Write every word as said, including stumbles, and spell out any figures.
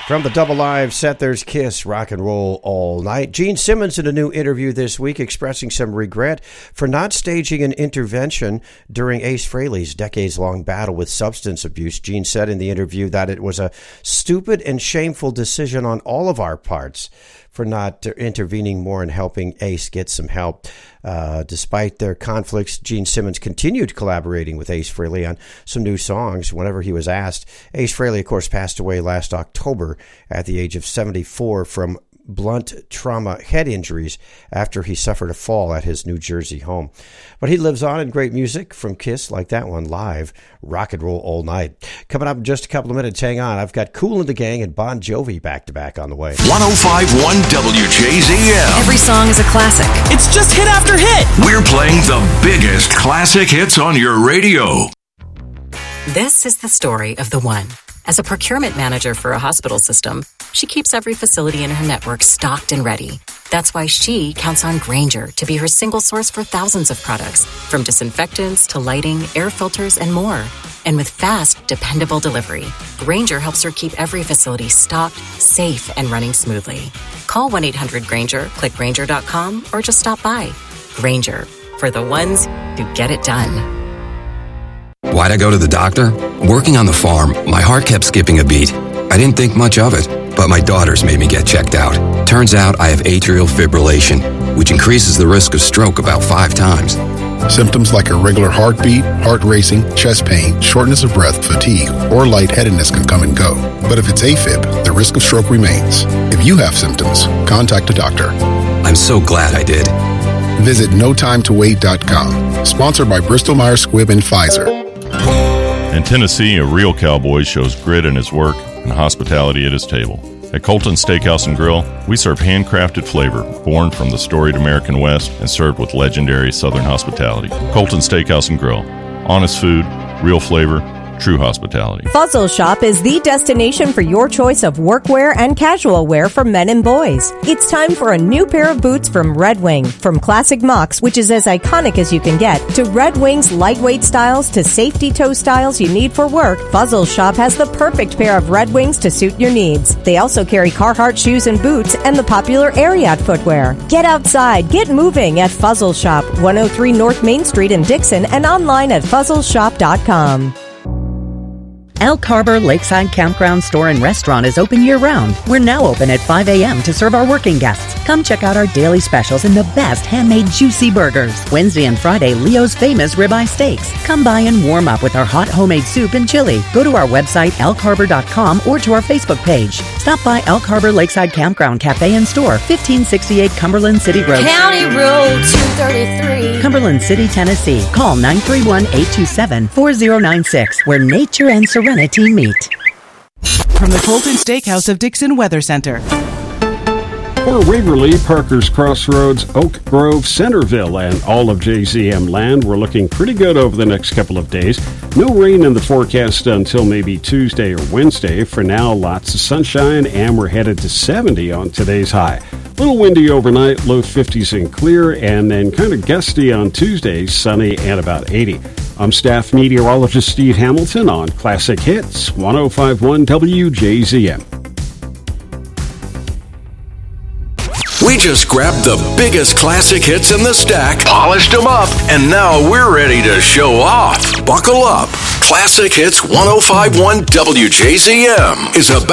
From the Double Live set, there's Kiss, Rock and Roll All Night. Gene Simmons in a new interview this week expressing some regret for not staging an intervention during Ace Frehley's decades-long battle with substance abuse. Gene said in the interview that it was a stupid and shameful decision on all of our parts for not intervening more and helping Ace get some help. Uh, despite their conflicts, Gene Simmons continued collaborating with Ace Frehley on some new songs whenever he was asked. Ace Frehley, of course, passed away last October at the age of seventy-four from blunt trauma head injuries after he suffered a fall at his New Jersey home. But he lives on in great music from Kiss, like that one, live, Rock and Roll All Night. Coming up in just a couple of minutes, hang on. I've got Kool and the Gang and Bon Jovi back-to-back on the way. one oh five point one W J Z M. Every song is a classic. It's just hit after hit. We're playing the biggest classic hits on your radio. This is the story of the one. As a procurement manager for a hospital system, she keeps every facility in her network stocked and ready. That's why she counts on Grainger to be her single source for thousands of products, from disinfectants to lighting, air filters, and more. And with fast, dependable delivery, Grainger helps her keep every facility stocked, safe, and running smoothly. Call one eight hundred Grainger, click Grainger dot com, or just stop by. Grainger, for the ones who get it done. Why'd I go to the doctor? Working on the farm, my heart kept skipping a beat. I didn't think much of it, but my daughters made me get checked out. Turns out I have atrial fibrillation, which increases the risk of stroke about five times. Symptoms like irregular heartbeat, heart racing, chest pain, shortness of breath, fatigue, or lightheadedness can come and go. But if it's AFib, the risk of stroke remains. If you have symptoms, contact a doctor. I'm so glad I did. Visit no time to wait dot com. Sponsored by Bristol Myers Squibb and Pfizer. In Tennessee, a real cowboy shows grit in his work and hospitality at his table. At Colton Steakhouse and Grill, we serve handcrafted flavor born from the storied American West and served with legendary Southern hospitality. Colton Steakhouse and Grill. Honest food, real flavor, true hospitality. Fuzzle Shop is the destination for your choice of workwear and casual wear for men and boys. It's time for a new pair of boots from Red Wing. From classic mocks, which is as iconic as you can get, to Red Wing's lightweight styles to safety toe styles you need for work, Fuzzle Shop has the perfect pair of Red Wings to suit your needs. They also carry Carhartt shoes and boots and the popular Ariat footwear. Get outside, get moving at Fuzzle Shop, one oh three North Main Street in Dixon, and online at fuzzle shop dot com. Elk Harbor Lakeside Campground Store and Restaurant is open year-round. We're now open at five a.m. to serve our working guests. Come check out our daily specials and the best handmade juicy burgers. Wednesday and Friday, Leo's famous ribeye steaks. Come by and warm up with our hot homemade soup and chili. Go to our website, elk harbor dot com, or to our Facebook page. Stop by Elk Harbor Lakeside Campground Cafe and Store, fifteen sixty-eight Cumberland City Road. County Road two thirty-three. Cumberland City, Tennessee. Call nine three one, eight two seven, four zero nine six, where nature and serenity meet. From the Colton Steakhouse of Dixon Weather Center. For Waverly, Parker's Crossroads, Oak Grove, Centerville, and all of J Z M land, we're looking pretty good over the next couple of days. No rain in the forecast until maybe Tuesday or Wednesday. For now, lots of sunshine, and we're headed to seventy on today's high. A little windy overnight, low fifties and clear, and then kind of gusty on Tuesday, sunny and about eighty. I'm staff meteorologist Steve Hamilton on Classic Hits, one oh five point one W J Z M. We just grabbed the biggest classic hits in the stack, polished them up, and now we're ready to show off. Buckle up. Classic Hits one oh five point one W J Z M is about